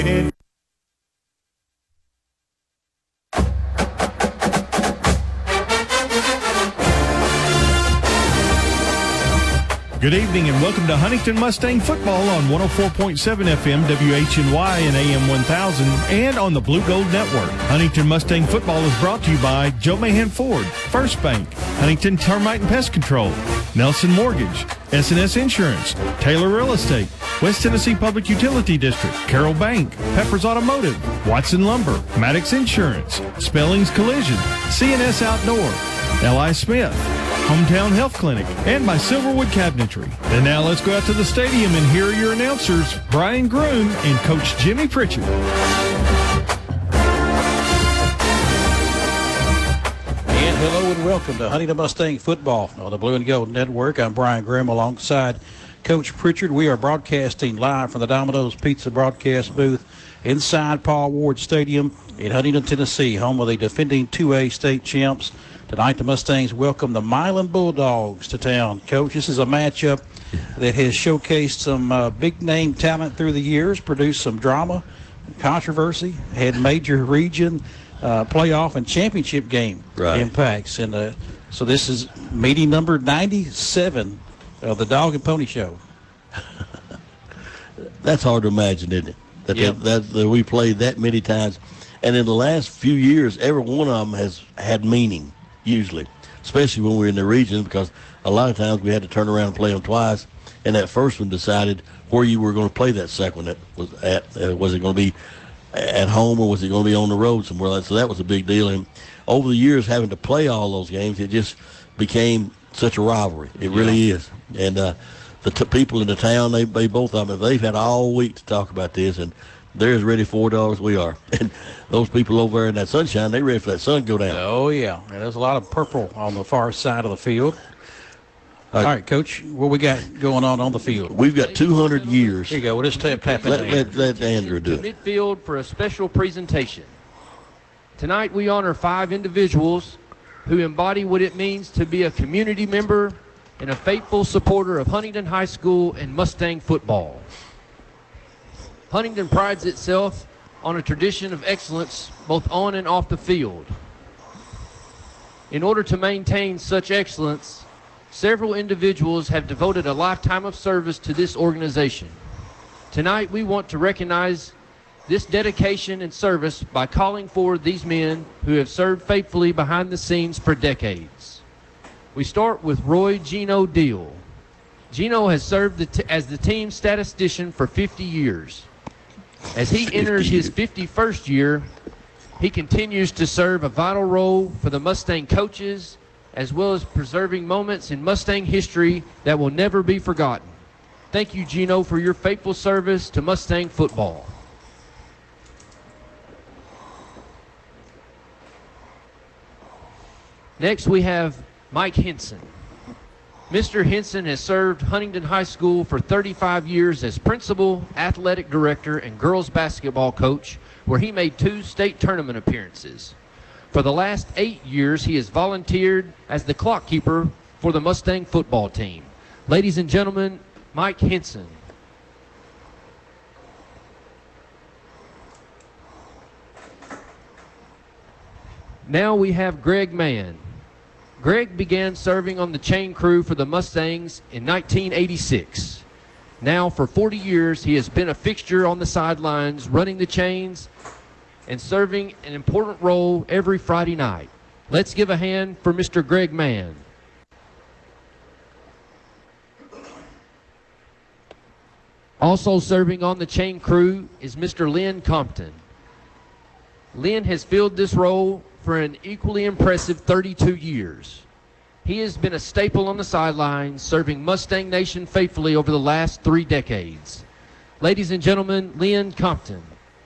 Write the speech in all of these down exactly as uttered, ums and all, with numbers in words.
Good evening and welcome to Huntington Mustang Football on one oh four point seven F M W H N Y and A M one thousand and on the Blue Gold Network. Huntington Mustang Football is brought to you by Joe Mahan Ford, First Bank, Huntington Termite and Pest Control, Nelson Mortgage, S and S Insurance, Taylor Real Estate, West Tennessee Public Utility District, Carroll Bank, Peppers Automotive, Watson Lumber, Maddox Insurance, Spellings Collision, C and S Outdoor, L I Smith, Hometown Health Clinic, and by Silverwood Cabinetry. And now let's go out to the stadium and hear your announcers, Brian Groom and Coach Jimmy Pritchard. And hello and welcome to Huntington Mustang Football on the Blue and Gold Network. I'm Brian Groom alongside Coach Pritchard. We are broadcasting live from the Domino's Pizza broadcast booth inside Paul Ward Stadium in Huntington, Tennessee, home of the defending two A state champs. Tonight, the Mustangs welcome the Milan Bulldogs to town. Coach, this is a matchup that has showcased some uh, big-name talent through the years, produced some drama, controversy, had major region uh, playoff and championship game right. impacts. And uh, so this is meeting number ninety-seven of the Dog and Pony Show. That's hard to imagine, isn't it? That, yep. that, that, that we played that many times. And in the last few years, every one of them has had meaning. Usually, especially when we're in the region, because a lot of times we had to turn around and play them twice, and that first one decided where you were going to play that second one. That was at uh, was it going to be at home or was it going to be on the road somewhere? So that was a big deal. And over the years, having to play all those games, it just became such a rivalry. It really yeah. is. And uh, the t- people in the town, they they both of them, they've had all week to talk about this, and they're as ready for it as we are. And those people over there in that sunshine, they're ready for that sun to go down. Oh, yeah. And there's a lot of purple on the far side of the field. Uh, All right, Coach, what we got going on on the field? We've got two hundred years. Here you go. We'll just tap, tap let, let, let Andrew do it. Midfield for a special presentation. Tonight we honor five individuals who embody what it means to be a community member and a faithful supporter of Huntington High School and Mustang football. Huntington prides itself on a tradition of excellence both on and off the field. In order to maintain such excellence, several individuals have devoted a lifetime of service to this organization. Tonight we want to recognize this dedication and service by calling forward these men who have served faithfully behind the scenes for decades. We start with Roy Gino Deal. Gino has served the t- as the team statistician for fifty years. As he enters his fifty-first year, he continues to serve a vital role for the Mustang coaches, as well as preserving moments in Mustang history that will never be forgotten. Thank you, Gino, for your faithful service to Mustang football. Next, we have Mike Henson. Mister Henson has served Huntington High School for thirty-five years as principal, athletic director, and girls basketball coach, where he made two state tournament appearances. For the last eight years, he has volunteered as the clock keeper for the Mustang football team. Ladies and gentlemen, Mike Henson. Now we have Greg Mann. Greg began serving on the chain crew for the Mustangs in nineteen eighty-six. Now, for forty years, he has been a fixture on the sidelines, running the chains and serving an important role every Friday night. Let's give a hand for Mister Greg Mann. Also serving on the chain crew is Mister Lynn Compton. Lynn has filled this role for an equally impressive thirty-two years. He has been a staple on the sidelines, serving Mustang Nation faithfully over the last three decades. Ladies and gentlemen, Lynn Compton.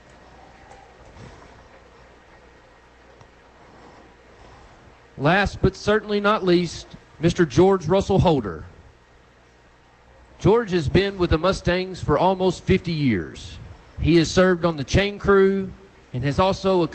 Last but certainly not least, Mister George Russell Holder. George has been with the Mustangs for almost fifty years. He has served on the chain crew and has also